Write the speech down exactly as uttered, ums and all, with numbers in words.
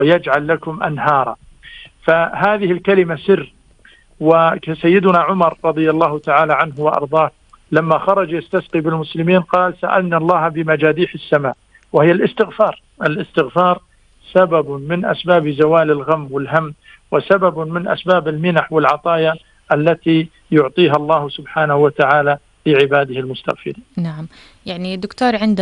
ويجعل لكم أنهارا. فهذه الكلمة سر. وكسيدنا عمر رضي الله تعالى عنه وأرضاه لما خرج يستسقي بالمسلمين قال: سألنا الله بمجاديح السماء، وهي الاستغفار. الاستغفار سبب من أسباب زوال الغم والهم، وسبب من أسباب المنح والعطايا التي يعطيها الله سبحانه وتعالى لعباده المستغفرين. نعم، يعني دكتور عند